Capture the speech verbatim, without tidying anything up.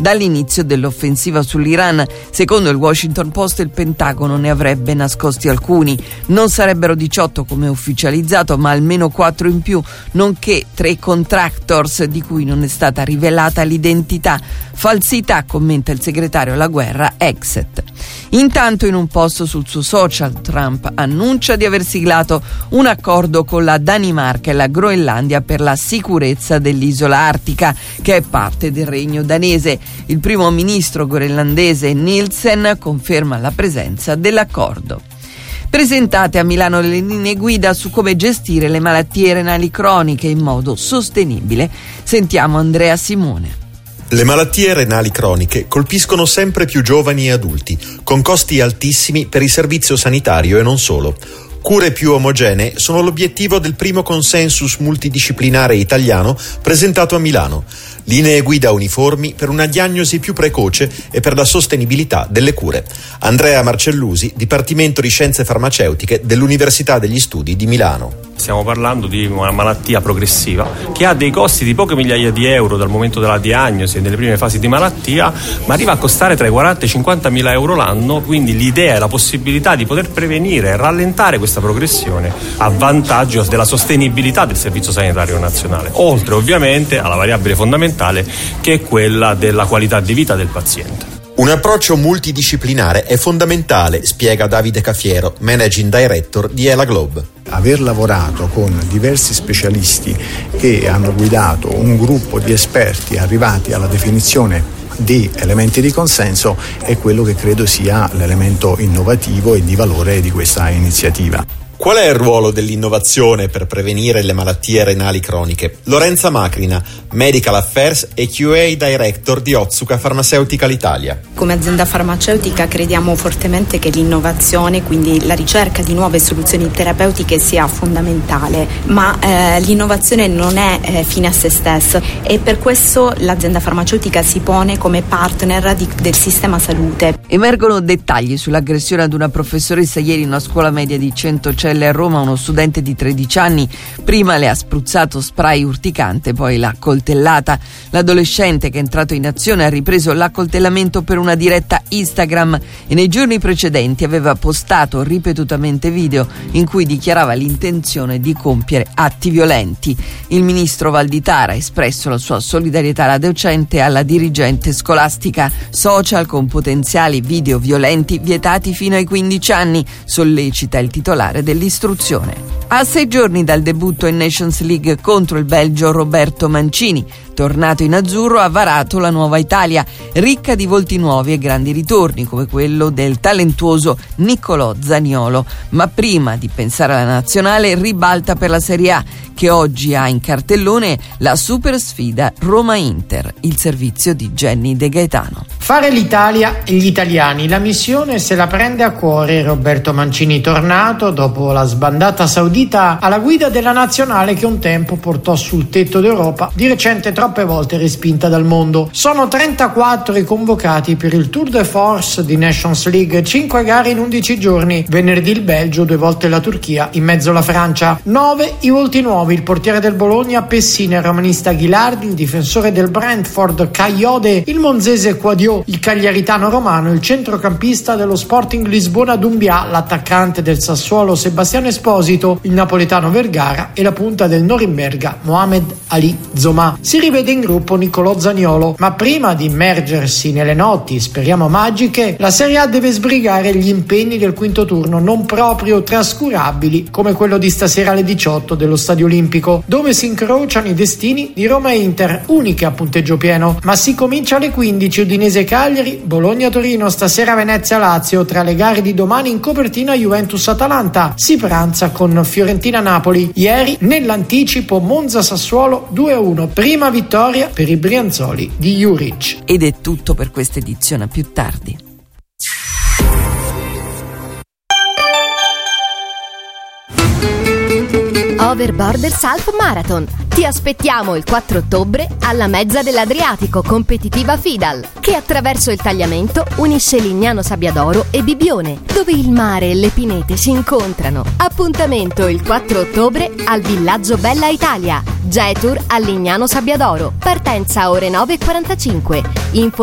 dall'inizio dell'offensiva sull'Iran. Secondo il Washington Post, il Pentagono ne avrebbe nascosti alcuni. Non sarebbero diciotto come ufficializzato, ma almeno quattro in più, nonché tre contractors di cui non è stata rivelata l'identità. Falsità, commenta il segretario alla guerra Exet. Intanto, in un post sul suo social, Trump annuncia di aver siglato un accordo con la Danimarca e la Groenlandia per la sicurezza dell'isola artica, che è parte del regno danese. Il primo ministro groenlandese Nielsen conferma la presenza dell'accordo. Presentate a Milano le linee guida su come gestire le malattie renali croniche in modo sostenibile. Sentiamo Andrea Simone. Le malattie renali croniche colpiscono sempre più giovani e adulti, con costi altissimi per il servizio sanitario e non solo. Cure più omogenee sono l'obiettivo del primo consensus multidisciplinare italiano presentato a Milano. Linee guida uniformi per una diagnosi più precoce e per la sostenibilità delle cure. Andrea Marcellusi, Dipartimento di Scienze Farmaceutiche dell'Università degli Studi di Milano. Stiamo parlando di una malattia progressiva che ha dei costi di poche migliaia di euro dal momento della diagnosi e nelle prime fasi di malattia, ma arriva a costare tra i quaranta e i cinquanta mila euro l'anno, quindi l'idea e la possibilità di poter prevenire e rallentare questa progressione a vantaggio della sostenibilità del Servizio Sanitario Nazionale, oltre ovviamente alla variabile fondamentale che è quella della qualità di vita del paziente. Un approccio multidisciplinare è fondamentale, spiega Davide Cafiero, Managing Director di Ela Globe. Aver lavorato con diversi specialisti che hanno guidato un gruppo di esperti arrivati alla definizione di elementi di consenso è quello che credo sia l'elemento innovativo e di valore di questa iniziativa. Qual è il ruolo dell'innovazione per prevenire le malattie renali croniche? Lorenza Macrina, Medical Affairs e Q A Director di Otsuka Pharmaceutical Italia. Come azienda farmaceutica crediamo fortemente che l'innovazione, quindi la ricerca di nuove soluzioni terapeutiche, sia fondamentale, ma eh, l'innovazione non è eh, fine a se stessa e per questo l'azienda farmaceutica si pone come partner di, del sistema salute. Emergono dettagli sull'aggressione ad una professoressa ieri in una scuola media di Centocelle a Roma. Uno studente di tredici anni prima le ha spruzzato spray urticante, poi l'ha coltellata. L'adolescente, che è entrato in azione, ha ripreso l'accoltellamento per una diretta Instagram e nei giorni precedenti aveva postato ripetutamente video in cui dichiarava l'intenzione di compiere atti violenti. Il ministro Valditara ha espresso la sua solidarietà alla docente e alla dirigente scolastica. Social con potenziali video violenti vietati fino ai quindici anni, sollecita il titolare dell'istruzione. A sei giorni dal debutto in Nations League contro il Belgio, Roberto Mancini, tornato in azzurro, ha varato la nuova Italia, ricca di volti nuovi e grandi ritorni, come quello del talentuoso Niccolò Zaniolo. Ma prima di pensare alla nazionale, ribalta per la Serie A, che oggi ha in cartellone la super sfida Roma-Inter, il servizio di Jenny De Gaetano. Fare l'Italia e gli italiani, la missione se la prende a cuore Roberto Mancini, tornato dopo la sbandata saudita alla guida della nazionale che un tempo portò sul tetto d'Europa, di recente troppe volte respinta dal mondo. Sono trentaquattro i convocati per il Tour de Force di Nations League, cinque gare in undici giorni, venerdì il Belgio, due volte la Turchia, in mezzo la Francia. nove i volti nuovi, il portiere del Bologna Pessina, il romanista Ghilardi, il difensore del Brentford Caiode, il monzese Quadio, il cagliaritano Romano, il centrocampista dello Sporting Lisbona Doumbia, l'attaccante del Sassuolo Sebastiano Esposito, il napoletano Vergara e la punta del Norimberga Mohamed Ali Zoma. Si rivede in gruppo Niccolò Zaniolo, ma prima di immergersi nelle notti, speriamo magiche, la Serie A deve sbrigare gli impegni del quinto turno, non proprio trascurabili come quello di stasera alle diciotto dello Stadio Olimpico, dove si incrociano i destini di Roma e Inter, uniche a punteggio pieno. Ma si comincia alle quindici, Udinese Cagliari, Bologna-Torino, stasera Venezia-Lazio, tra le gare di domani in copertina Juventus-Atalanta, si pranza con Fiorentina-Napoli. Ieri nell'anticipo Monza-Sassuolo due a uno, prima vittoria per i Brianzoli di Juric. Ed è tutto per questa edizione, a più tardi. Over Borders Half Marathon. Ti aspettiamo il quattro ottobre alla Mezza dell'Adriatico Competitiva Fidal, che attraverso il tagliamento unisce Lignano Sabbiadoro e Bibbione, dove il mare e le pinete si incontrano. Appuntamento il quattro ottobre al Villaggio Bella Italia. Jetour a Lignano Sabbiadoro. Partenza ore nove e quarantacinque. Info